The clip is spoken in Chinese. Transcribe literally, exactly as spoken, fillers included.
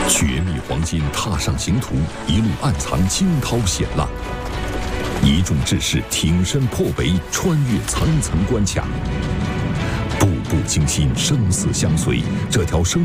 绝密黄金踏上刑途，一路暗藏惊涛险浪。一众志士挺身破围，穿越层层关卡，步步惊心，生死相随。这条生